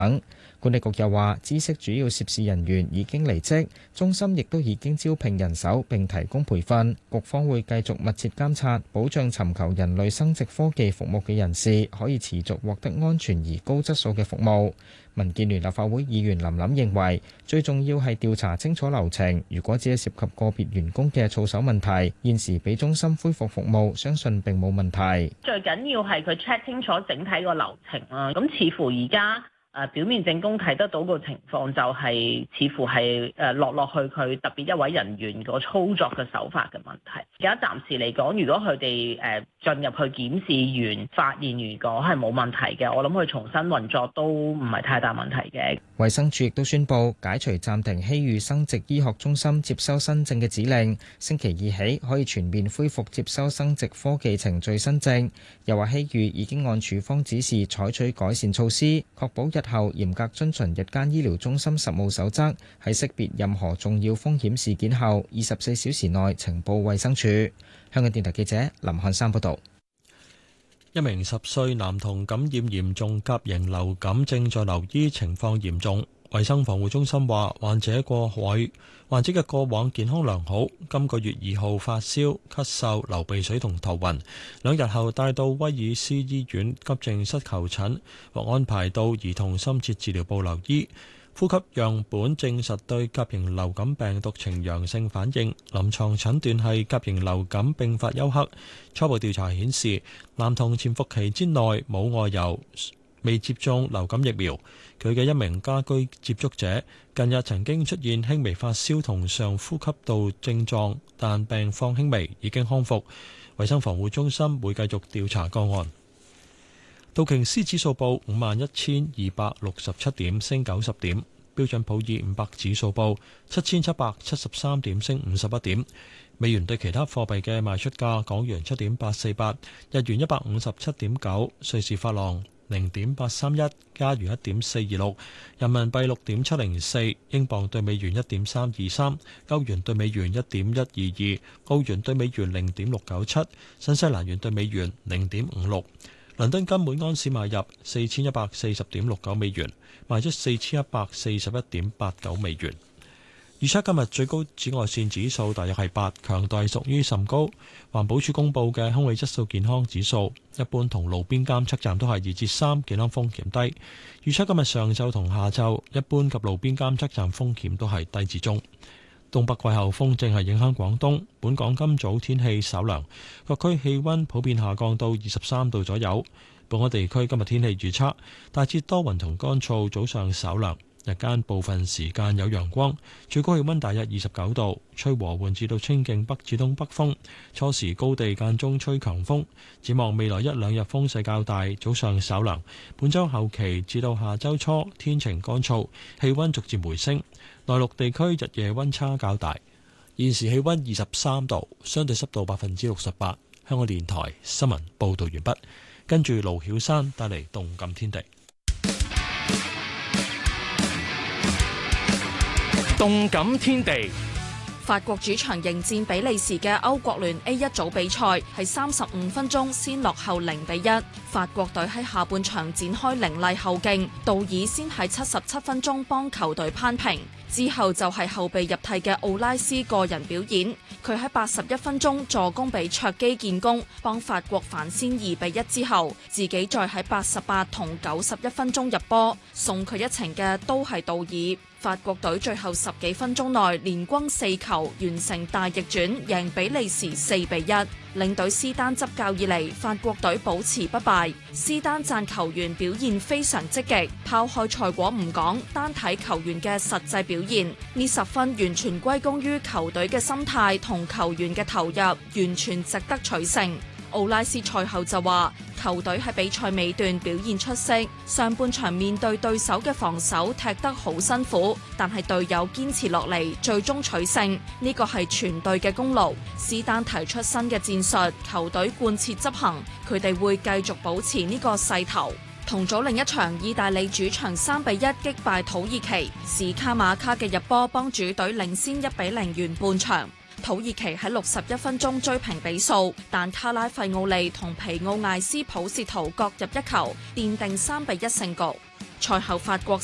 等。管理局又話，知悉主要涉事人員已經離職，中心亦都已經招聘人手並提供培訓。局方會繼續密切監察，保障尋求人類生殖科技服務嘅人士可以持續獲得安全而高質素嘅服務。民建聯立法會議員林琳認為，最重要係調查清楚流程，如果只係涉及個別員工嘅操守問題，現時俾中心恢復服務，相信並冇問題。 最緊要係佢 check 清楚整體個流程啦。咁似乎而家表面證供睇得到個情況，就係似乎係落去佢特別一位人員個操作嘅手法嘅問題。而家暫時嚟講，如果佢哋進入去檢視完，發現如果係冇問題嘅，我諗佢重新運作都唔係太大問題嘅。 衛生署亦都宣布解除暫停希預生殖醫學中心接收新症嘅指令，星期二起可以全面恢復接收生殖科技程序新症。又話希預已經按處方指示採取改善措施，確保日後嚴格遵循日間醫療中心實務守則，喺識別任何重要風險事件後24小時內呈報衛生署。香港電台記者林漢山報道。 一名10歲男童感染嚴重甲型流感，正在留醫，情況嚴重。衛生防護中心話，患者嘅過往健康良好，今個月2號發燒、咳嗽、流鼻水同頭暈，2日後帶到威爾斯醫院急症室求診，獲安排到兒童深切治療部留醫。呼吸樣本證實對甲型流感病毒呈陽性反應，臨床診斷係甲型流感併發休克。初步調查顯示，男童潛伏期之內冇外遊，未接種流感疫苗。佢嘅一名家居接觸者近日曾經出現輕微發燒同上呼吸道症狀，但病況輕微，已經康復。衛生防護中心會繼續調查個案。道瓊斯指數報51,267點，升90點。標準普爾500指數報7,773點，升51點。美元對其他貨幣嘅賣出價：港元7.848，日元157.9，瑞士法郎0.831，加元1.426，人民幣6.704，英鎊對美元1.323，歐元對美元1.122，澳元對美元0.697，新西蘭元對美元0.56。倫敦金每安士買入4140.69美元，賣出4141.89美元。預測今日最高紫外線指數大約係8，強度屬於甚高。環保署公布嘅空氣質素健康指數，一般同路邊監測站都係2至3，健康風險低。預測今日上晝同下晝，一般及路邊監測站風險都係低至中。東北季候風正係影響廣東，本港今早天氣稍涼，各區氣溫普遍下降到23度左右。本港地區今日天氣預測大致多雲同乾燥，早上稍涼，日間部分時間有陽光，最高氣溫大約29度，吹和緩至到清勁北至東北風，初時高地間中吹強風。展望未來1、2日風勢較大，早上稍涼。本週後期至到下週初天晴乾燥，氣溫逐漸回升。內陸地區日夜溫差較大，現時氣溫23度，相對濕度68%。香港電台新聞報道完畢，跟住盧曉山帶嚟動感天地。 動感天地， 法國主場迎戰比利時嘅歐國聯 A1 組比賽，係35分鐘先落後0-1。法國隊喺下半場展開凌厲後勁，道爾先喺77分鐘幫球隊扳平。之後就係後備入替嘅奧拉斯個人表演，佢喺81分鐘助攻俾卓基建功，幫法國反先2-1之後，自己再喺88同91分鐘入波，送佢一程嘅都係道爾。法國隊最後10幾分鐘內連攻4球，完成大逆轉，贏比利時4-1。領隊施丹執教以嚟，法國隊保持不敗。施丹讚球員表現非常積極，拋開賽果唔講，單睇球員嘅實際表現，呢10分完全歸功於球隊嘅心態同球員嘅投入，完全值得取勝。奧拉斯賽後就話，球隊喺比賽尾段表現出色，上半場面對對手嘅防守踢得好辛苦，但係隊友堅持落嚟，最終取勝，呢個係全隊嘅功勞。施丹提出新嘅戰術，球隊貫徹執行，佢哋會繼續保持呢個勢頭。同組另一場，意大利主場3-1擊敗土耳其，史卡馬卡嘅入波幫主隊領先1-0完半場。土耳其喺61分鐘追平比數，但卡拉費奧利同皮奧艾斯普士圖各入一球，奠定3-1勝局。 賽後法國